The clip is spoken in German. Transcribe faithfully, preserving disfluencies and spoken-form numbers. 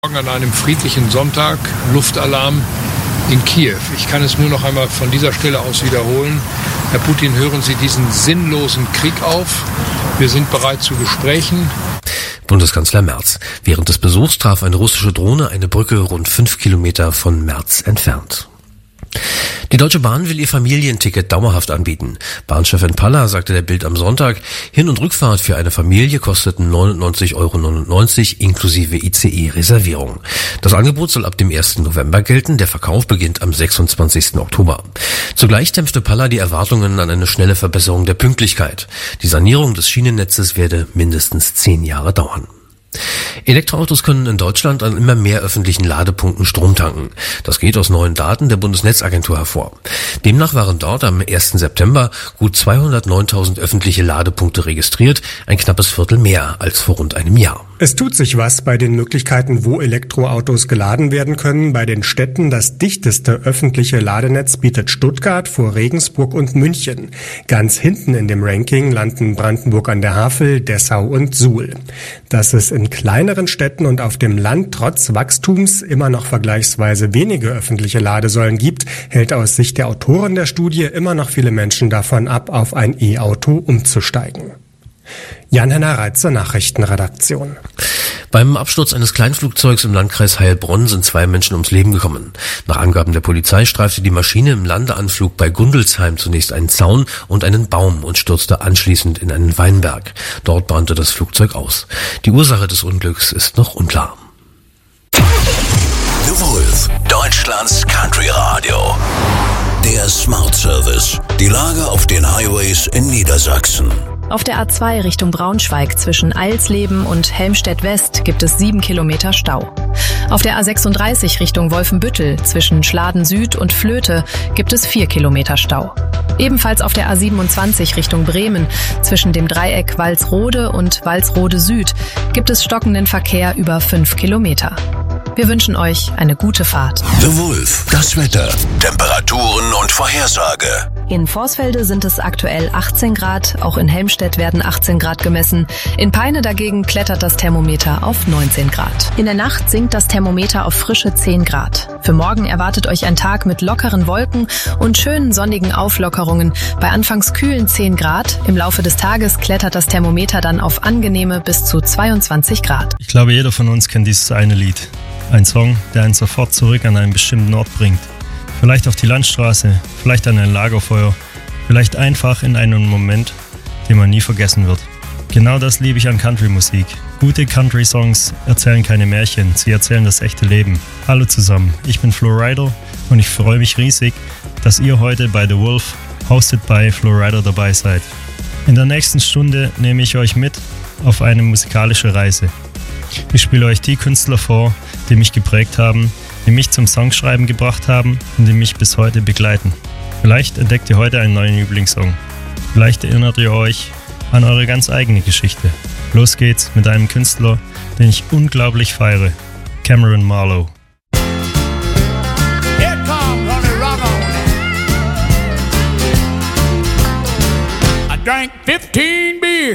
An einem friedlichen Sonntag, Luftalarm in Kiew. Ich kann es nur noch einmal von dieser Stelle aus wiederholen. Herr Putin, hören Sie diesen sinnlosen Krieg auf. Wir sind bereit zu Gesprächen. Bundeskanzler Merz. Während des Besuchs traf eine russische Drohne eine Brücke rund fünf Kilometer von Merz entfernt. Die Deutsche Bahn will ihr Familienticket dauerhaft anbieten. Bahnchefin Palla sagte der Bild am Sonntag, Hin- und Rückfahrt für eine Familie kosteten neunundneunzig Euro neunundneunzig inklusive I C E-Reservierung. Das Angebot soll ab dem ersten November gelten, der Verkauf beginnt am sechsundzwanzigsten Oktober. Zugleich dämpfte Palla die Erwartungen an eine schnelle Verbesserung der Pünktlichkeit. Die Sanierung des Schienennetzes werde mindestens zehn Jahre dauern. Elektroautos können in Deutschland an immer mehr öffentlichen Ladepunkten Strom tanken. Das geht aus neuen Daten der Bundesnetzagentur hervor. Demnach waren dort am ersten September gut zweihundertneuntausend öffentliche Ladepunkte registriert, ein knappes Viertel mehr als vor rund einem Jahr. Es tut sich was bei den Möglichkeiten, wo Elektroautos geladen werden können. Bei den Städten das dichteste öffentliche Ladenetz bietet Stuttgart vor Regensburg und München. Ganz hinten in dem Ranking landen Brandenburg an der Havel, Dessau und Suhl. Dass es in kleineren Städten und auf dem Land trotz Wachstums immer noch vergleichsweise wenige öffentliche Ladesäulen gibt, hält aus Sicht der Autoren der Studie immer noch viele Menschen davon ab, auf ein E-Auto umzusteigen. Jan-Henner Reitzer, Nachrichtenredaktion. Beim Absturz eines Kleinflugzeugs im Landkreis Heilbronn sind zwei Menschen ums Leben gekommen. Nach Angaben der Polizei streifte die Maschine im Landeanflug bei Gundelsheim zunächst einen Zaun und einen Baum und stürzte anschließend in einen Weinberg. Dort brannte das Flugzeug aus. Die Ursache des Unglücks ist noch unklar. The Wolf, Deutschlands Country Radio. Der Smart Service. Die Lage auf den Highways in Niedersachsen. Auf der A zwei Richtung Braunschweig zwischen Eilsleben und Helmstedt West gibt es sieben Kilometer Stau. Auf der A sechsunddreißig Richtung Wolfenbüttel zwischen Schladen Süd und Flöte gibt es vier Kilometer Stau. Ebenfalls auf der A siebenundzwanzig Richtung Bremen zwischen dem Dreieck Walsrode und Walsrode Süd gibt es stockenden Verkehr über fünf Kilometer. Wir wünschen euch eine gute Fahrt. The Wolf, das Wetter, Temperaturen und Vorhersage. In Vorsfelde sind es aktuell achtzehn Grad, auch in Helmstedt werden achtzehn Grad gemessen. In Peine dagegen klettert das Thermometer auf neunzehn Grad. In der Nacht sinkt das Thermometer auf frische zehn Grad. Für morgen erwartet euch ein Tag mit lockeren Wolken und schönen sonnigen Auflockerungen bei anfangs kühlen zehn Grad. Im Laufe des Tages klettert das Thermometer dann auf angenehme bis zu zweiundzwanzig Grad. Ich glaube, jeder von uns kennt dieses eine Lied. Ein Song, der einen sofort zurück an einen bestimmten Ort bringt. Vielleicht auf die Landstraße, vielleicht an ein Lagerfeuer, vielleicht einfach in einen Moment, den man nie vergessen wird. Genau das liebe ich an Country-Musik. Gute Country-Songs erzählen keine Märchen, sie erzählen das echte Leben. Hallo zusammen, ich bin Flo Rida und ich freue mich riesig, dass ihr heute bei The Wolf, hosted by Flo Rida, dabei seid. In der nächsten Stunde nehme ich euch mit auf eine musikalische Reise. Ich spiele euch die Künstler vor, die mich geprägt haben, die mich zum Songschreiben gebracht haben und die mich bis heute begleiten. Vielleicht entdeckt ihr heute einen neuen Lieblingssong. Vielleicht erinnert ihr euch an eure ganz eigene Geschichte. Los geht's mit einem Künstler, den ich unglaublich feiere, Cameron Marlowe. Here comes Honey Rock on. I drank fifteen beers.